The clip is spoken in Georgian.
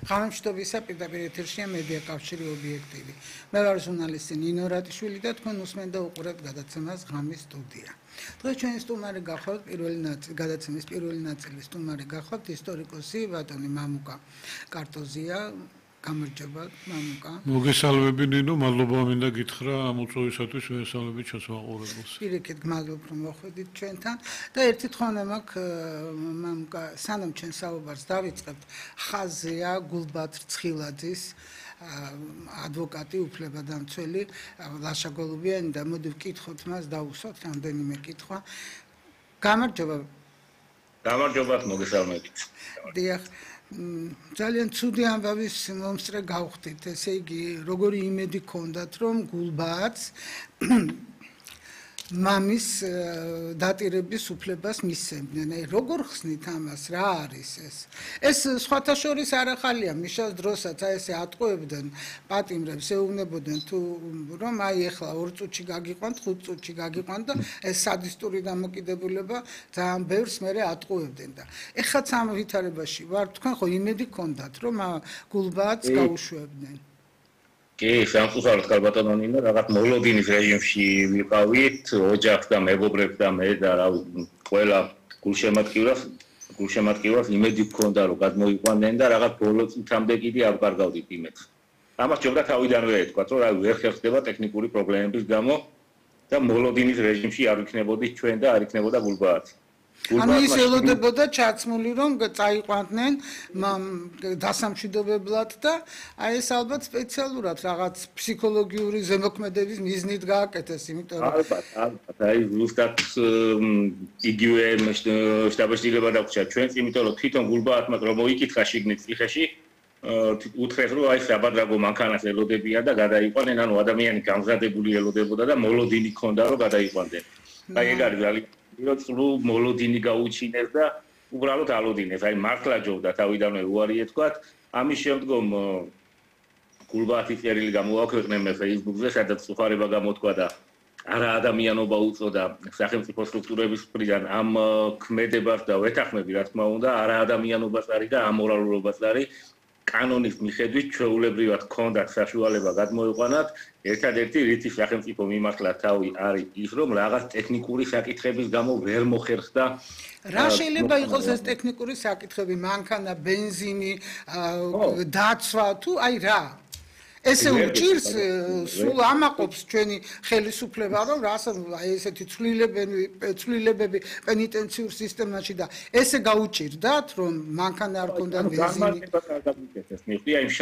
ღამემშვიდობისა პირდაპირ ეთერშია მედია კავშირი ობიექტივი. მე ვარ ჟურნალისტი ნინო რატიშვილი და თქვენ უსმენთ და უყურებთ გადაცემას ღამის სტუდია. დღეს ჩვენი სტუმარი გახლავთ გადაცემის პირველი ნაწილის სტუმარი გახლავთ ისტორიკოსი ბატონი მამუკა კარტოზია. გამარჯობა მამუკა. მოგესალმები ნინო, მადლობა მინდა გითხრა ამ უწევისათვის ვესალმებით ჩვენს მაყურებელს. პირიქით გმადლობ რომ მოხვედით ჩვენთან და ერთი თხოვნა მაქვს მამუკა სანამ ჩვენ საუბარს დავიწყებთ ხაზია გულბათ ცხილაძის ადვოკატი უფლებადამცველი ლაშა გოლუბიანი და მოდი ვკითხოთ მას დავუსვათ რამდენიმე კითხვა. გამარჯობა. გამარჯობა მოგესალმებით. დიახ ძალიან ცუდი ამბავის მომსწრე გავხდით, ესე იგი, როგორი იმედი გქონდათ, რომ გულბათს მამის დატირების უფლებას მისცემდნენ. აი, როგორ ხსნით ამას, რა არის ეს? ეს სხვათა შორის არ ახალია, მიშას დროსაც აი ესე ატყუებდნენ პატიმრებს, ეუბნებოდნენ თუ რომ აი ეხლა 2 წუთში გაგიყვანთ, 5 წუთში გაგიყვანთ და ეს სადისტური დამოკიდებულება ძალიან ბევრს მერე ატყუებდნენ და ეხლაც ამ ვითარებაში ვარ, თქვენ ხო იმედი გქონდათ, რომ გულბათს გაუშვებდნენ? კი, სამწუხაროდ ქალბატონო ნინო, რაღაც მოლოდინის რეჟიმში ვიყავით, ოჯახს და მეგობრებს და მე და რა ყველა გულშემატკივრას იმედი გქონდა რომ გადმოიყვანდნენ და რაღაც ბოლო წუთამდე კიდე არ გარგავდით იმედს. ამას ჯობდა თავიდანვე ეთქვათ, რომ აი ვერ ხერხდება ტექნიკური პრობლემების გამო და მოლოდინის რეჟიმში არ ვიქნებოდით ჩვენ და არ იქნებოდა გულბათი. ანუ ის ელოდებოდა ჩაცმული რომ წაიყვანდნენ დასამშვიდობებლად და აი ეს ალბათ სპეციალურად რაღაც ფსიქოლოგიური ზემოქმედების მიზნით გააკეთეს, იმიტომ რომ ალბათ აი ზუსტად იგივე შტაბ-შეჯიბრება დაგვჭირა ჩვენც, იმიტომ რომ თვითონ გულბათმა რომ მოიკითხა შიგნით ციხეში უთხრეს რომ აი საბადრაგო მანქანას ელოდებიან და გადაიყვანენ, ანუ ადამიანი გამზადებული ელოდებოდა და მოლოდინი ჰქონდა რომ გადაიყვანდნენ. აი ეგ არის ძალიან რო მოლოდინი გაუჩინეს და უბრალოდ ალოდინეს. აი მართლა ჯობდა თავიდანვე უარი ეთქვათ. ამის შემდგომ გულბათის წერილი გამოვაქვეყნე მე Facebook-ზე, სადაც სუხარება გამოთქვა და არა ადამიანობა უწოდა სახელმწიფო სტრუქტურების მხრიდან ამ ქმედებას და ვეთანხმები რა თქმა უნდა, არა ადამიანობას არის და ამორალურობას არის. კანონის მიხედვით ჩვეულებრივად ჰქონდათ საშუალება გადმოიყვანათ, ერთადერთი რითი სახელმწიფო მიმართლა თავი არის ის, რომ რაღაც ტექნიკური საკითხების გამო ვერ მოხერხდა. რა შეიძლება იყოს ეს ტექნიკური საკითხები, მანქანა, ბენზინი, დაცვა თუ აი რა? ესე უჭირს სულ ამაყობს ჩვენი ხელისუფლება, რომ რასაც აი ესეთი ცვლილებები პენიტენციურ სისტემაში და ესე გაუჭირდათ, რომ მანქანა არ ქონდა ბენზინი. გამარჯვება არ გამიგეთ ეს მიხდი, აი